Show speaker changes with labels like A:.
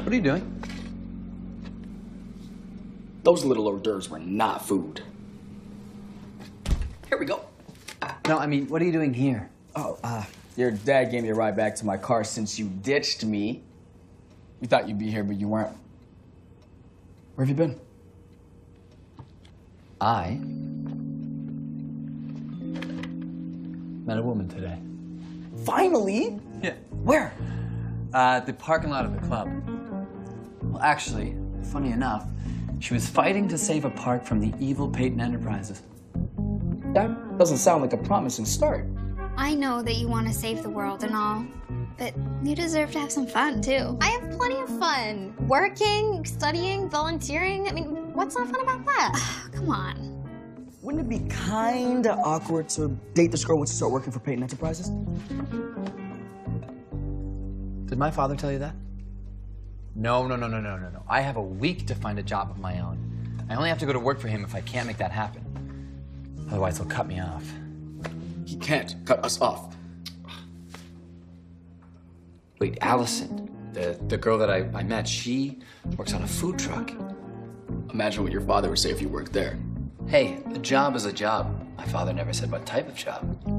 A: What are you doing?
B: Those little hors d'oeuvres were not food. Here we go.
A: No, I mean, what are you doing here?
B: Oh, your dad gave me a ride back to my car since you ditched me. We thought you'd be here, but you weren't. Where have you been?
A: I met a woman today.
B: Finally?
A: Yeah.
B: Where?
A: The parking lot of the club. Well, actually, funny enough, she was fighting to save a park from the evil Peyton Enterprises.
B: That doesn't sound like a promising start.
C: I know that you want to save the world and all, but you deserve to have some fun, too.
D: I have plenty of fun. Working, studying, volunteering. I mean, what's not fun about that?
C: Come on.
B: Wouldn't it be kinda awkward to date this girl once you start working for Peyton Enterprises?
A: Did my father tell you that? No. I have a week to find a job of my own. I only have to go to work for him if I can't make that happen. Otherwise, he'll cut me off.
B: He can't cut us off.
E: Wait, Allison, the girl that I met, she works on a food truck.
B: Imagine what your father would say if you worked there.
E: Hey, a job is a job. My father never said what type of job.